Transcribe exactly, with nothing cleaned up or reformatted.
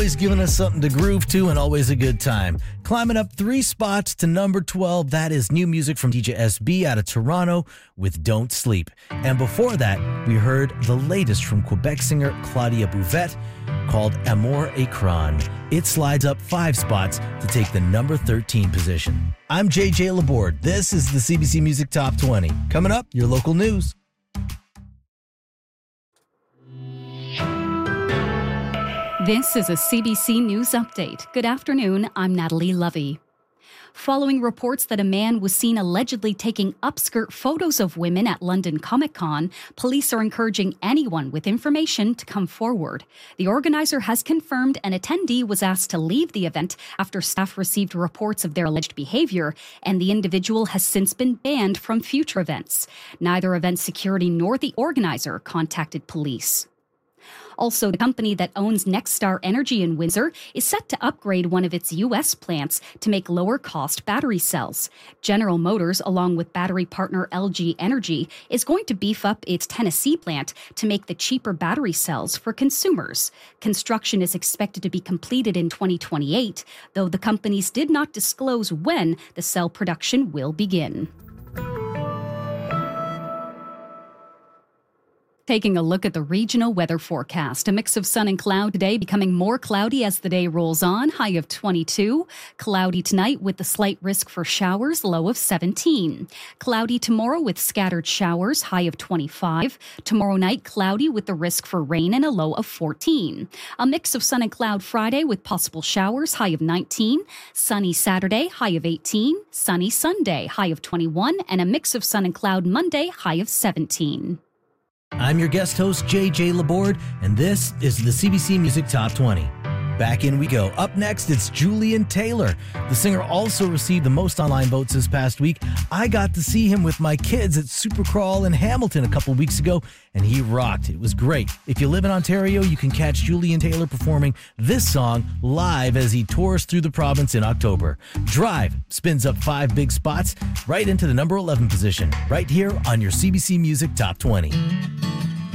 always giving us something to groove to and always a good time. Climbing up three spots to number twelve, that is new music from D J S B out of Toronto with Don't Sleep. And before that, we heard the latest from Quebec singer Claudia Bouvette called Amour Écran. It slides up five spots to take the number thirteen position. I'm J J Laborde. This is the C B C Music Top twenty. Coming up, your local news. This is a C B C News Update. Good afternoon, I'm Natalie Lovey. Following reports that a man was seen allegedly taking upskirt photos of women at London Comic Con, police are encouraging anyone with information to come forward. The organizer has confirmed an attendee was asked to leave the event after staff received reports of their alleged behavior, and the individual has since been banned from future events. Neither event security nor the organizer contacted police. Also, the company that owns Nexstar Energy in Windsor is set to upgrade one of its U S plants to make lower-cost battery cells. General Motors, along with battery partner L G Energy, is going to beef up its Tennessee plant to make the cheaper battery cells for consumers. Construction is expected to be completed in twenty twenty-eight, though the companies did not disclose when the cell production will begin. Taking a look at the regional weather forecast. A mix of sun and cloud today, becoming more cloudy as the day rolls on, high of twenty-two. Cloudy tonight with the slight risk for showers, low of seventeen. Cloudy tomorrow with scattered showers, high of twenty-five. Tomorrow night, cloudy with the risk for rain and a low of fourteen. A mix of sun and cloud Friday with possible showers, high of nineteen. Sunny Saturday, high of eighteen. Sunny Sunday, high of twenty-one. And a mix of sun and cloud Monday, high of seventeen. I'm your guest host, J J Laborde, and this is the C B C Music Top twenty. Back in we go. Up next, it's Julian Taylor. The singer also received the most online votes this past week. I got to see him with my kids at Supercrawl in Hamilton a couple weeks ago, and he rocked. It was great. If you live in Ontario, you can catch Julian Taylor performing this song live as he tours through the province in October. Drive spins up five big spots right into the number eleven position, right here on your C B C Music Top twenty.